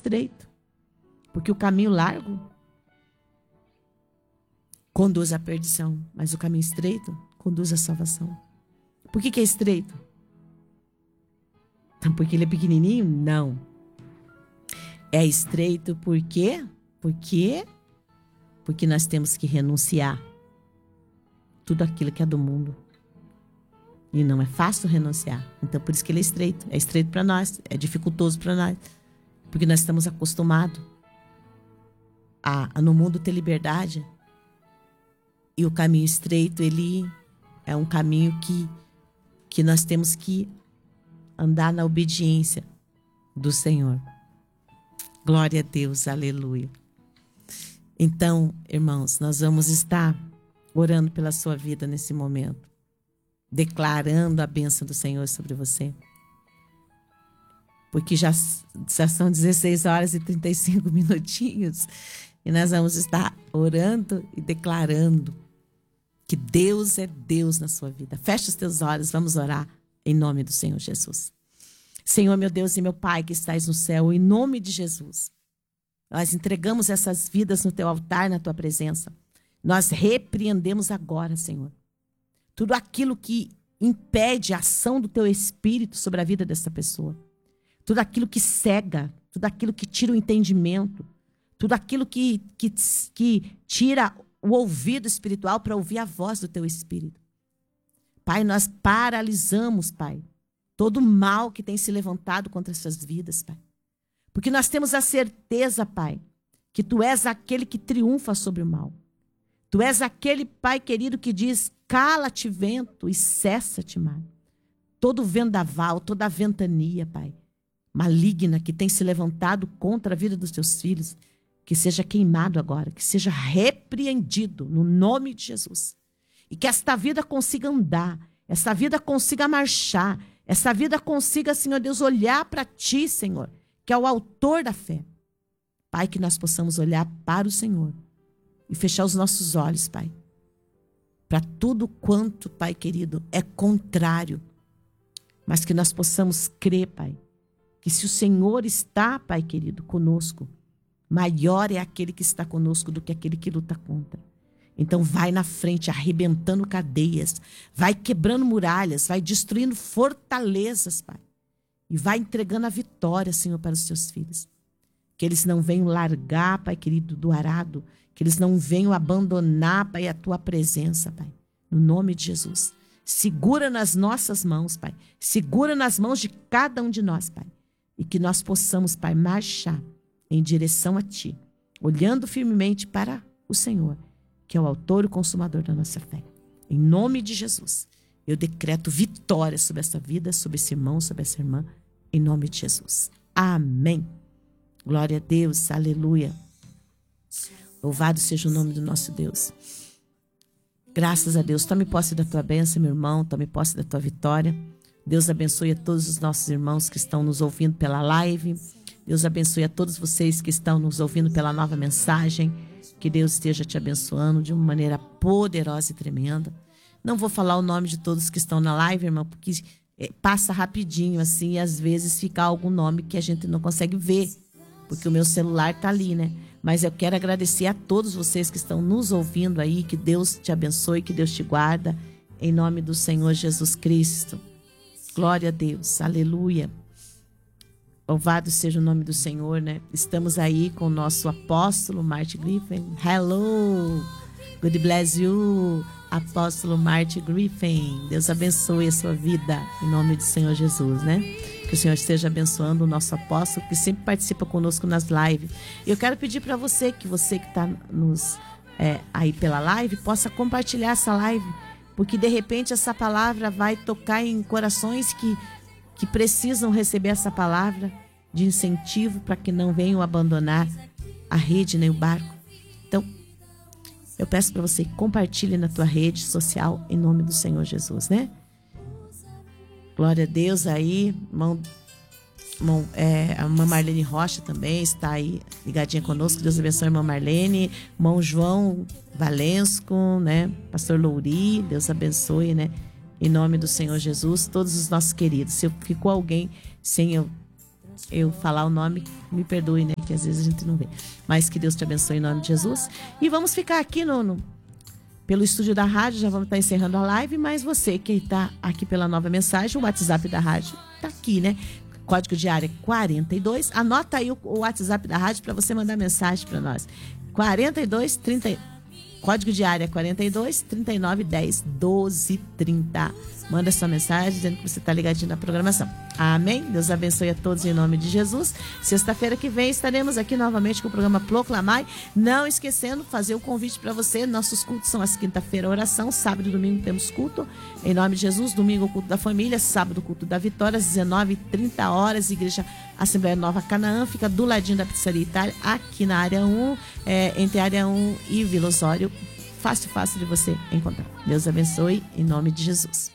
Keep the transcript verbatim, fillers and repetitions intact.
estreito. Porque o caminho largo conduz à perdição, mas o caminho estreito conduz à salvação. Por que que é estreito? Porque ele é pequenininho? Não. É estreito por quê? Por quê? Porque nós temos que renunciar tudo aquilo que é do mundo. E não é fácil renunciar. Então, por isso que ele é estreito. É estreito para nós, é dificultoso para nós. Porque nós estamos acostumados a, a no mundo ter liberdade. E o caminho estreito, ele é um caminho que, que nós temos que andar na obediência do Senhor. Glória a Deus, aleluia. Então, irmãos, nós vamos estar orando pela sua vida nesse momento, declarando a bênção do Senhor sobre você. Porque já, já são dezesseis horas e trinta e cinco minutinhos e nós vamos estar orando e declarando que Deus é Deus na sua vida. Feche os teus olhos, vamos orar em nome do Senhor Jesus. Senhor, meu Deus e meu Pai que estais no céu, em nome de Jesus, nós entregamos essas vidas no teu altar, na tua presença. Nós repreendemos agora, Senhor, tudo aquilo que impede a ação do teu Espírito sobre a vida dessa pessoa. Tudo aquilo que cega, tudo aquilo que tira o entendimento, tudo aquilo que, que, que tira o ouvido espiritual para ouvir a voz do teu Espírito. Pai, nós paralisamos, Pai, todo o mal que tem se levantado contra essas vidas, Pai. Porque nós temos a certeza, Pai, que Tu és aquele que triunfa sobre o mal. Tu és aquele, Pai querido, que diz, cala-te vento e cessa-te mar. Todo vendaval, toda ventania, Pai, maligna que tem se levantado contra a vida dos Teus filhos, que seja queimado agora, que seja repreendido no nome de Jesus. E que esta vida consiga andar, essa vida consiga marchar, essa vida consiga, Senhor Deus, olhar para Ti, Senhor, que é o autor da fé. Pai, que nós possamos olhar para o Senhor e fechar os nossos olhos, Pai, para tudo quanto, Pai querido, é contrário. Mas que nós possamos crer, Pai, que se o Senhor está, Pai querido, conosco, maior é aquele que está conosco do que aquele que luta contra. Então vai na frente, arrebentando cadeias, vai quebrando muralhas, vai destruindo fortalezas, Pai. E vai entregando a vitória, Senhor, para os Teus filhos. Que eles não venham largar, Pai querido, do arado. Que eles não venham abandonar, Pai, a Tua presença, Pai. No nome de Jesus. Segura nas nossas mãos, Pai. Segura nas mãos de cada um de nós, Pai. E que nós possamos, Pai, marchar em direção a Ti. Olhando firmemente para o Senhor, que é o autor e o consumador da nossa fé. Em nome de Jesus. Eu decreto vitória sobre essa vida, sobre esse irmão, sobre essa irmã, em nome de Jesus. Amém. Glória a Deus, aleluia. Louvado seja o nome do nosso Deus. Graças a Deus. Tome posse da tua bênção, meu irmão, tome posse da tua vitória. Deus abençoe a todos os nossos irmãos que estão nos ouvindo pela live. Deus abençoe a todos vocês que estão nos ouvindo pela nova mensagem. Que Deus esteja te abençoando de uma maneira poderosa e tremenda. Não vou falar o nome de todos que estão na live, irmão, porque passa rapidinho, assim, e às vezes fica algum nome que a gente não consegue ver, porque o meu celular tá ali, né? Mas eu quero agradecer a todos vocês que estão nos ouvindo aí, que Deus te abençoe, que Deus te guarda, em nome do Senhor Jesus Cristo. Glória a Deus, aleluia. Louvado seja o nome do Senhor, né? Estamos aí com o nosso apóstolo Martin Griffin. Hello! God bless you, apóstolo Martin Griffin. Deus abençoe a sua vida, em nome do Senhor Jesus, né? Que o Senhor esteja abençoando o nosso apóstolo, que sempre participa conosco nas lives. Eu quero pedir para você, que você que está nos é, aí pela live, possa compartilhar essa live, porque de repente essa palavra vai tocar em corações que que precisam receber essa palavra de incentivo para que não venham abandonar a rede nem o barco. Então, eu peço para você que compartilhe na tua rede social em nome do Senhor Jesus, né? Glória a Deus aí, irmão, irmão, é, a irmã Marlene Rocha também está aí ligadinha conosco. Deus abençoe a irmã Marlene, irmão João Valensco, né? Pastor Louri, Deus abençoe, né? Em nome do Senhor Jesus, todos os nossos queridos. Se ficou alguém sem eu, eu falar o nome, me perdoe, né? que às vezes a gente não vê. Mas que Deus te abençoe em nome de Jesus. E vamos ficar aqui no, no pelo estúdio da rádio, já vamos estar encerrando a live, mas você que está aqui pela Nova Mensagem, o WhatsApp da rádio está aqui, né? Código de área quarenta e dois. Anota aí o, o WhatsApp da rádio para você mandar mensagem para nós. quarenta e dois, trinta. Código de área quarenta e dois, trinta e nove, dez, doze, trinta. Manda sua mensagem dizendo que você está ligadinho na programação. Amém? Deus abençoe a todos em nome de Jesus. Sexta-feira que vem estaremos aqui novamente com o programa Proclamai. Não esquecendo, fazer o convite para você. Nossos cultos são as quinta-feira, oração. Sábado e domingo temos culto. Em nome de Jesus, domingo o culto da família. Sábado o culto da vitória, às dezenove e trinta horas. Igreja Assembleia Nova Canaã. Fica do ladinho da Pizzaria Itália, aqui na área um, é, entre a área um e Vila Osório. Fácil, fácil de você encontrar. Deus abençoe em nome de Jesus.